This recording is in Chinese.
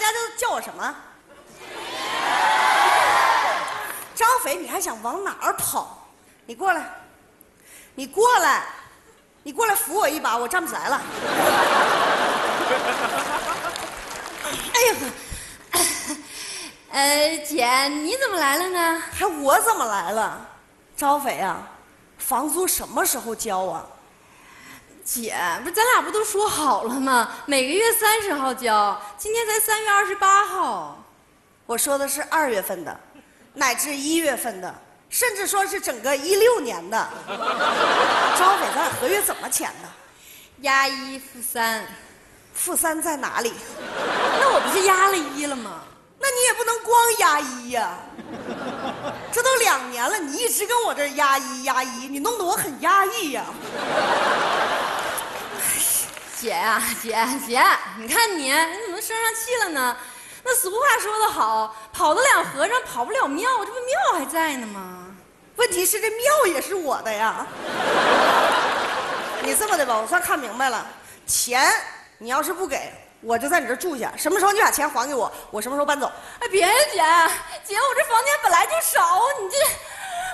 家都叫我什么？张斐，你还想往哪儿跑？你过来，你过来，你过来扶我一把，我站不起来了。 哎呀，姐，你怎么来了呢？ 还我怎么来了？张斐啊，房租什么时候交啊？ 姐，不是咱俩不都说好了吗？每个月30号交，今天才3月28号。 我说的是2月份的，乃至1月份的，甚至说是整个16年的。张斐，咱俩合约怎么签的？ 押1付3， 负3在哪里？ 那我不是押了1了吗？ 那你也不能光押1呀。这都2年了，你一直跟我这押1，你弄得我很压抑呀。 姐呀，姐，你看你怎么生上气了呢？那俗话说得好，跑得了和尚跑不了庙，这不庙还在呢吗？ 问题是这庙也是我的呀。你这么的吧，我算看明白了，钱你要是不给，我就在你这住下，什么时候你把钱还给我，我什么时候搬走。 哎，别姐，我这房间本来就少，你这